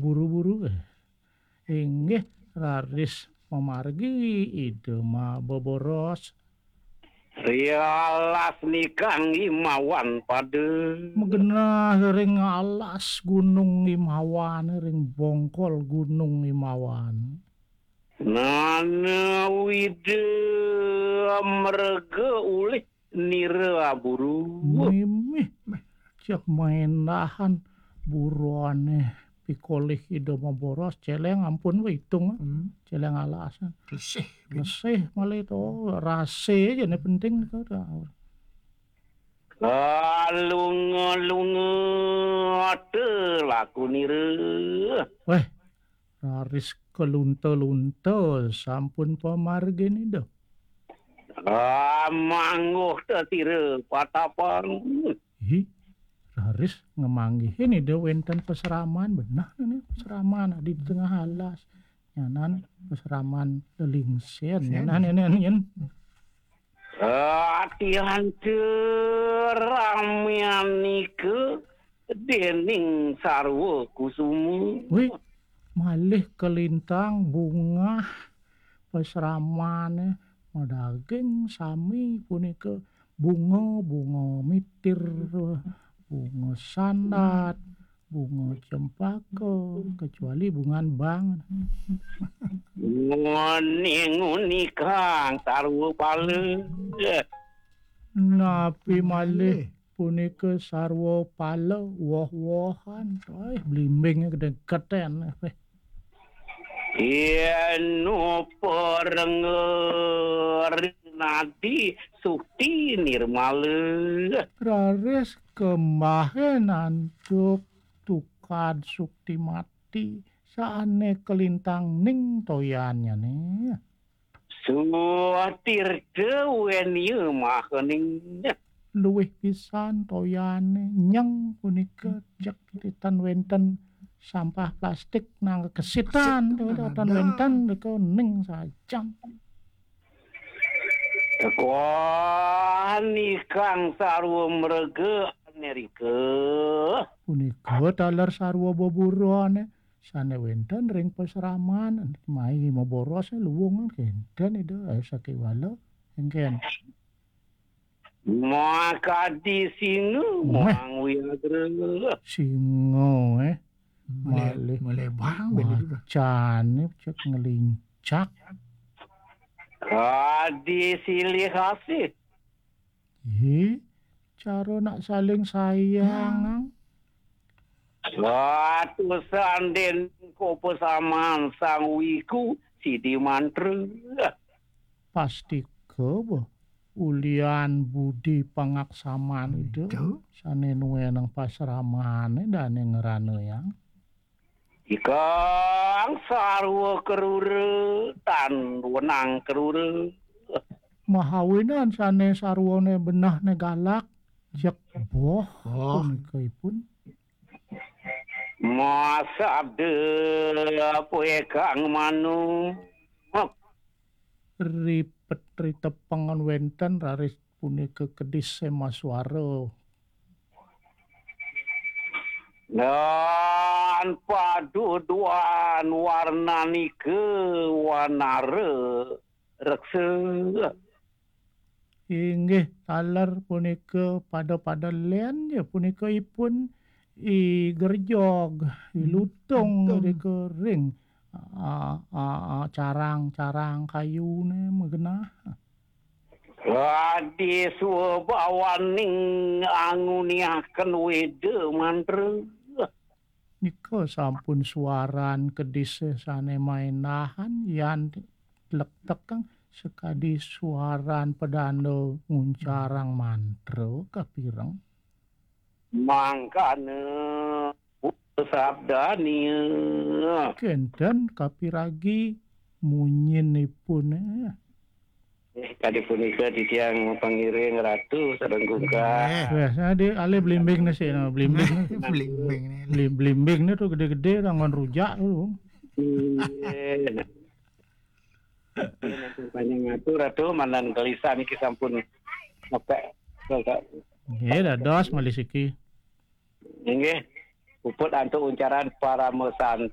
buru-buru inggih raris pamargi ide mah boboros rialas nikang imawan pade megenah ring alas gunung Imawan ring bongkol gunung Imawan nana wide merge ulih nira buru mimih cek maindahan buruane pikolih ide mah boros celeng ampun we hitung celeng alasan resih malah itu rase aja nih penting itu lunga ate laku nira weh raris kelunte-lunte sampun pamargin itu mangguh tetira patapan hi raris ngemanggihin ide wenten peseraman benah ini peseraman di tengah alas nyanan peseraman lelingsen nyanan ini atihan ceramian nike dening sarwa kusumu wih malih kelintang bunga peseraman madaging sami punika bunga mitir bunga sandat bunga cempaka kecuali bungan bang nguni kang sarwa pale napi malih punika sarwa pala woh-wohan blimbing gede-geden eno perenger nadi sukti nirmala raris kemahenan tukad sukti mati saane kelintang ning toyannya nih suatir dewen ieu mah kening luwih pisan toyane nyeng punika cek titan wenten sampah plastik nang kesitan titan wenten deko ning sajan wani kang sarwa mrege Amerika punika taler sarwa boburone sane wenten ring peseraman mai maboros luwung kenten itu sakiwala engken maka di sini mang wiadre singo mulai bang begitu cane cek ngelincak di silih kasih cara nak saling sayang Watu sanden ko pesaman sang wiku sidi mantre pasti ke ulian budi pangaksaman itu sane nuenang pasramane dan ngerane yang ikang sarwa kerure tan wenang kerure mahawinan sane sarwane benah ne galak jek boh punikaipun masa abde poe kang manu ripet ritepengan wenten raris punika kedis semaswara dan paduduan warna nike wanare rekse inggih taler punika pada len ya punika ipun I gerjog I lutung mereka ring carang kayune megenah di subawaning anguniaken wede mantre nika sampun suaran kedis sane mainahan yan lektekang sekadi suaran pedano nguncarang mantra kapireng mangkane sabdani kenten kapiragi munyinipun tadi punika titiang pangiring ratu sarengguga biasa ale blimbing na siya blimbing na to gede-gede rangon rujak tuh panjang ngatur ratu manan gelisah niki sampun ngepek ya dados malisiki inggih puput antuk uncaran para mesan